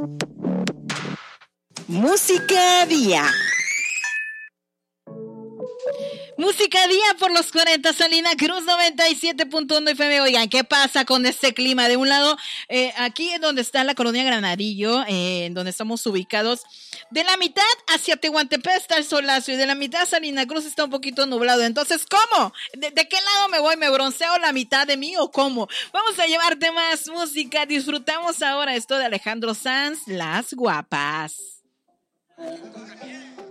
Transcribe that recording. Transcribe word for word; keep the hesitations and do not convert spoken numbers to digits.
Música Día. Música Día por los cuarenta, Salina Cruz noventa y siete punto uno F M. Oigan, ¿qué pasa con este clima? De un lado, eh, aquí en donde está la colonia Granadillo, eh, en donde estamos ubicados, de la mitad hacia Tehuantepec está el solazo y de la mitad Salina Cruz está un poquito nublado. Entonces, ¿cómo? ¿De, de qué lado me voy? ¿Me bronceo la mitad de mí o cómo? Vamos a llevarte más música. Disfrutamos ahora esto de Alejandro Sanz, Las Guapas.